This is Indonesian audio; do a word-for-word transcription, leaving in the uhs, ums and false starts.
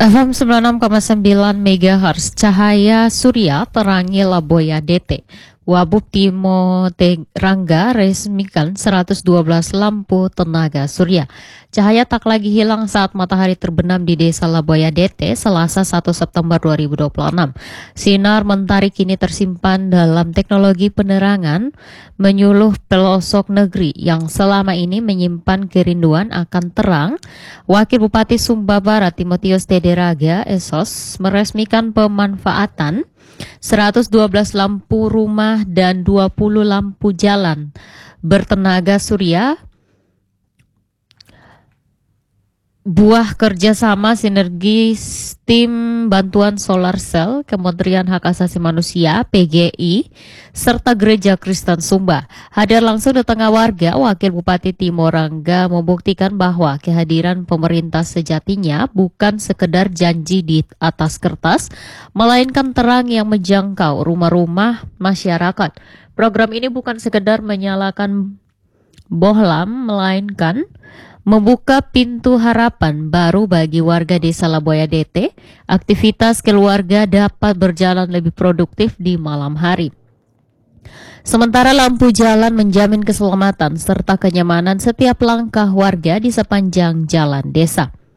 F M sembilan puluh enam koma sembilan MHz Cahaya Surya terangi Laboya D T. Wabub Timo Rangga resmikan seratus dua belas lampu tenaga surya. Cahaya tak lagi hilang saat matahari terbenam di Desa Laboya D T Selasa satu September dua ribu dua puluh enam. Sinar mentari kini tersimpan dalam teknologi penerangan menyuluh pelosok negeri yang selama ini menyimpan kerinduan akan terang. Wakil Bupati Sumba Barat Timotius Tederaga Esos meresmikan pemanfaatan seratus dua belas lampu rumah dan dua puluh lampu jalan bertenaga surya, buah kerjasama sinergi tim bantuan solar cell Kementerian Hak Asasi Manusia P G I serta Gereja Kristen Sumba. Hadir langsung di tengah warga, Wakil Bupati Timo Rangga membuktikan bahwa kehadiran pemerintah sejatinya bukan sekedar janji di atas kertas, melainkan terang yang menjangkau rumah-rumah masyarakat. Program ini bukan sekedar menyalakan bohlam, melainkan membuka pintu harapan baru bagi warga Desa Laboya D T. Aktivitas keluarga dapat berjalan lebih produktif di malam hari. Sementara lampu jalan menjamin keselamatan serta kenyamanan setiap langkah warga di sepanjang jalan desa.